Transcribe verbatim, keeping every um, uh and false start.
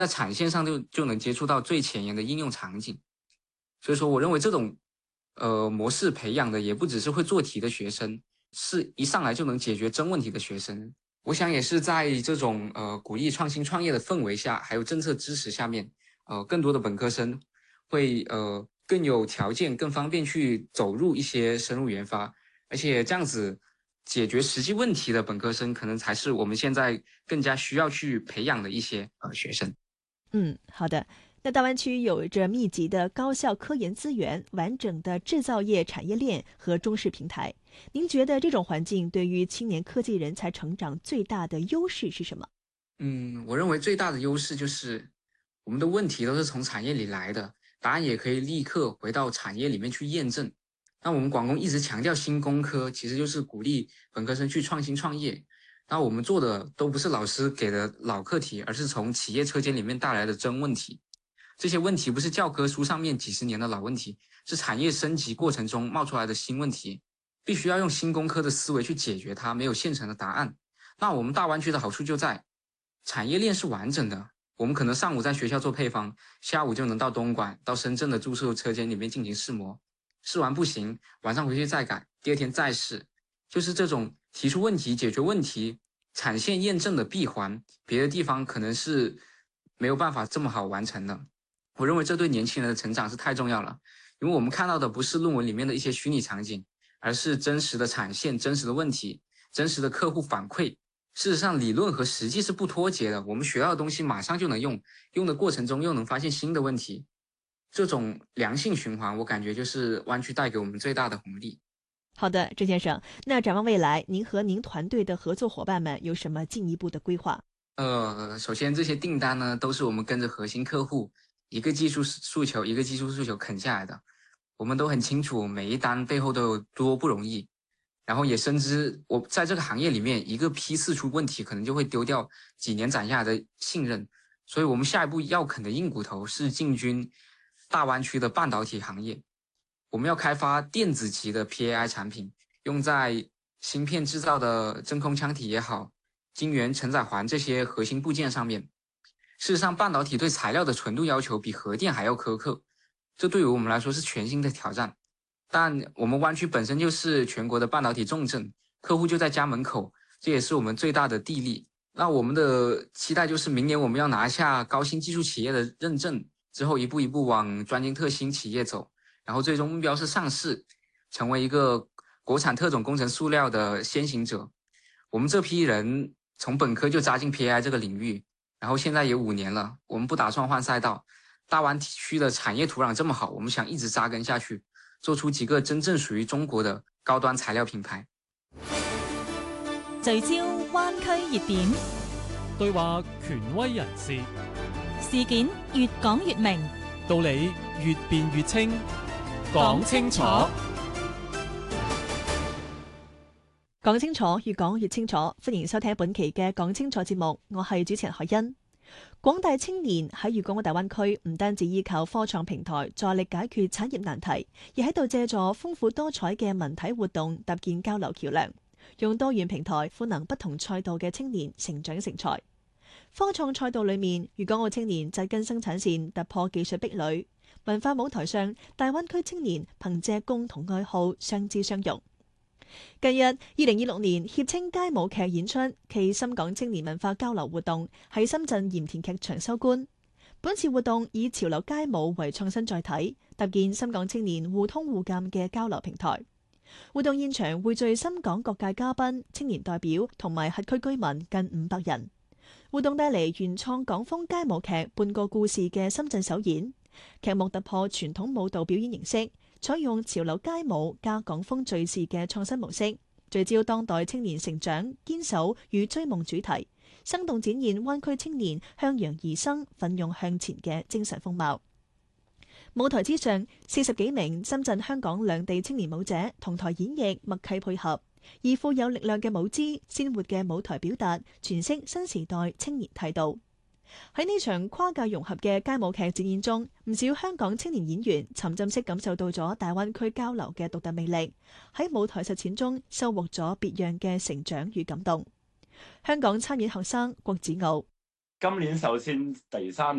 在产线上就就能接触到最前沿的应用场景。所以说，我认为这种呃模式培养的也不只是会做题的学生，是一上来就能解决真问题的学生。我想也是在这种呃鼓励创新创业的氛围下，还有政策支持下面，呃，更多的本科生会呃更有条件、更方便去走入一些生物研发，而且这样子解决实际问题的本科生，可能才是我们现在更加需要去培养的一些呃学生。 嗯，好的。那大湾区有着密集的高校科研资源、完整的制造业产业链和中式平台。您觉得这种环境对于青年科技人才成长最大的优势是什么？ 嗯，我认为最大的优势就是我们的问题都是从产业里来的，答案也可以立刻回到产业里面去验证。那我们广工一直强调新工科，其实就是鼓励本科生去创新创业。那我们做的都不是老师给的老课题，而是从企业车间里面带来的真问题。这些问题不是教科书上面几十年的老问题，是产业升级过程中冒出来的新问题，必须要用新工科的思维去解决它，没有现成的答案。那我们大湾区的好处就在产业链是完整的，我们可能上午在学校做配方，下午就能到东莞、到深圳的注塑车间里面进行试模，试完不行，晚上回去再改，第二天再试，就是这种提出问题、解决问题、产线验证的闭环，别的地方可能是没有办法这么好完成的。我认为这对年轻人的成长是太重要了，因为我们看到的不是论文里面的一些虚拟场景，而是真实的产线、真实的问题、真实的客户反馈。事实上，理论和实际是不脱节的，我们学到的东西马上就能用，用的过程中又能发现新的问题，这种良性循环，我感觉就是湾区带给我们最大的红利。 好的，郑先生。那展望未来，您和您团队的合作伙伴们有什么进一步的规划？ 呃，首先这些订单呢，都是我们跟着核心客户一个技术诉求一个技术诉求啃下来的，我们都很清楚每一单背后都有多不容易，然后也深知我在这个行业里面一个批次出问题，可能就会丢掉几年攒下来的信任，所以我们下一步要啃的硬骨头是进军大湾区的半导体行业，我们要开发电子级的 P A I 产品，用在芯片制造的真空腔体也好，晶圆承载环这些核心部件上面。事实上，半导体对材料的纯度要求比核电还要苛刻，这对于我们来说是全新的挑战。但我们湾区本身就是全国的半导体重镇，客户就在家门口，这也是我们最大的地利。那我们的期待就是明年我们要拿下高新技术企业的认证，之后一步一步往专精特新企业走，然后最终目标是上市，成为一个国产特种工程塑料的先行者。我们这批人从本科就扎进 P A I 这个领域，然后现在也五年了，我们不打算换赛道。大湾区的产业土壤这么好，我们想一直扎根下去，做出幾個真正屬於中國的高端材料品牌。 聚焦灣區熱點， 對話權威人士， 事件越講越明， 道理越辯越清，講清楚。 講清楚，越講越清楚。歡迎收聽本期嘅講清楚節目，我係主持人海欣。廣大青年喺粵港澳大灣區唔單止依靠科創平台助力解決產業難題，而喺度借助豐富多彩嘅文體活動搭建交流橋梁，用多元平台賦能不同賽道嘅青年成長成才。科創賽道裏面，粵港澳青年扎根生產線，突破技術壁壘；文化舞台上，大灣區青年憑借共同愛好相知相融。近日，二零二六年協青街舞劇演出暨深港青年文化交流活動喺深圳鹽田劇場收官。本次活動以潮流街舞為創新載體，搭建深港青年互通互鑑嘅交流平台。活動現場匯聚深港各界嘉賓、青年代表同埋轄區居民近五百人。活動帶嚟原創港風街舞劇半個故事嘅深圳首演，劇目突破傳統舞蹈表演形式，採用潮流街舞加港風敘事嘅創新模式，聚焦當代青年成長、堅守與追夢主題，生動展現灣區青年向陽而生、奮勇向前嘅精神風貌。舞台之上，四十幾名深圳、香港兩地青年舞者同台演繹，默契配合，以富有力量嘅舞姿、鮮活嘅舞台表達，詮釋新時代青年態度。喺呢場跨界融合嘅街舞劇展演中，唔少香港青年演員沉浸式感受到咗大灣區交流嘅獨特魅力，喺舞台實踐中收穫咗別樣嘅成長與感動。香港參演學生郭子傲。 今年首先第三年。